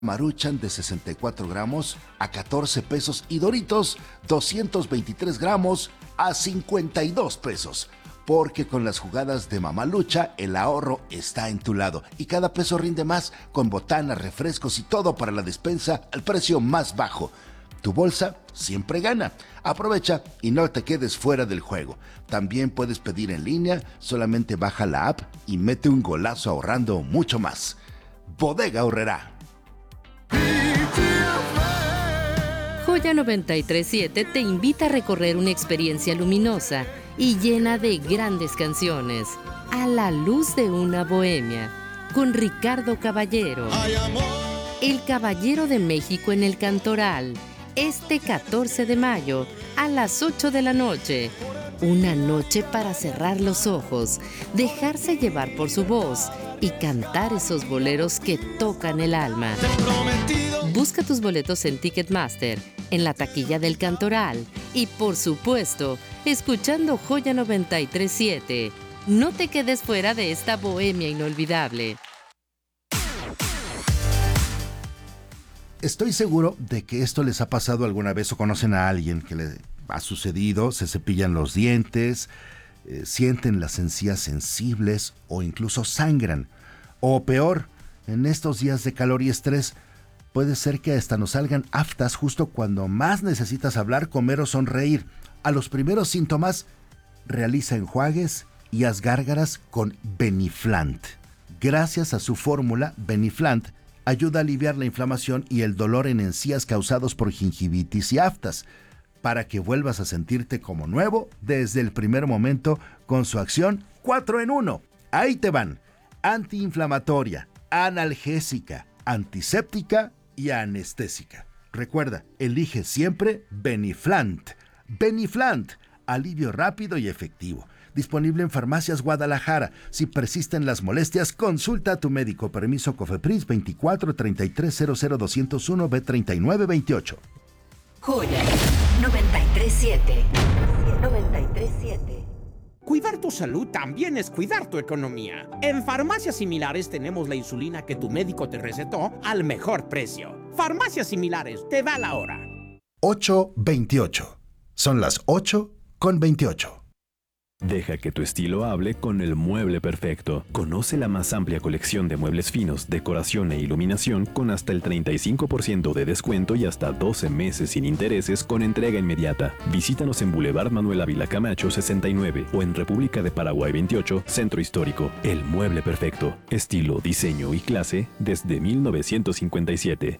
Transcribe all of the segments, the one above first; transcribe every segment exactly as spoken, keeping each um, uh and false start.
Maruchan de sesenta y cuatro gramos a catorce pesos y Doritos doscientos veintitrés gramos a cincuenta y dos pesos. Porque con las jugadas de Mamalucha el ahorro está en tu lado y cada peso rinde más con botanas, refrescos y todo para la despensa al precio más bajo. Tu bolsa siempre gana. Aprovecha y no te quedes fuera del juego. También puedes pedir en línea, solamente baja la app y mete un golazo ahorrando mucho más. Bodega Aurrerá. Joya noventa y tres punto siete te invita a recorrer una experiencia luminosa y llena de grandes canciones, A la luz de una bohemia, con Ricardo Caballero. El Caballero de México en el Cantoral, este catorce de mayo, a las ocho de la noche. Una noche para cerrar los ojos, dejarse llevar por su voz y cantar esos boleros que tocan el alma. Busca tus boletos en Ticketmaster, en la taquilla del Cantoral y, por supuesto, escuchando Joya noventa y tres punto siete. No te quedes fuera de esta bohemia inolvidable. Estoy seguro de que esto les ha pasado alguna vez o conocen a alguien que le ha sucedido. Se cepillan los dientes, eh, sienten las encías sensibles o incluso sangran. O peor, en estos días de calor y estrés, puede ser que hasta nos salgan aftas justo cuando más necesitas hablar, comer o sonreír. A los primeros síntomas, realiza enjuagues y haz gárgaras con Beniflant. Gracias a su fórmula, Beniflant ayuda a aliviar la inflamación y el dolor en encías causados por gingivitis y aftas, para que vuelvas a sentirte como nuevo desde el primer momento con su acción cuatro en uno. Ahí te van: antiinflamatoria, analgésica, antiséptica y anestésica. Recuerda, elige siempre Beniflant. Beniflant, alivio rápido y efectivo. Disponible en Farmacias Guadalajara. Si persisten las molestias, consulta a tu médico. Permiso COFEPRIS veinticuatro treinta y tres cero cero doscientos uno B treinta y nueve veintiocho. Joya noventa y tres punto siete. noventa y tres punto siete. Cuidar tu salud también es cuidar tu economía. En Farmacias Similares tenemos la insulina que tu médico te recetó al mejor precio. Farmacias Similares, te da la hora. ocho veintiocho. Son las ocho con veintiocho. Deja que tu estilo hable con el mueble perfecto. Conoce la más amplia colección de muebles finos, decoración e iluminación con hasta el treinta y cinco por ciento de descuento y hasta doce meses sin intereses con entrega inmediata. Visítanos en Boulevard Manuel Ávila Camacho sesenta y nueve o en República de Paraguay veintiocho, Centro Histórico. El mueble perfecto. Estilo, diseño y clase desde mil novecientos cincuenta y siete.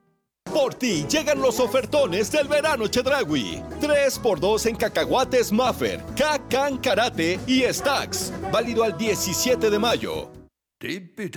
Por ti llegan los ofertones del verano Chedraui. tres por dos en cacahuates Maffer, K-Can Karate y Stacks. Válido al diecisiete de mayo.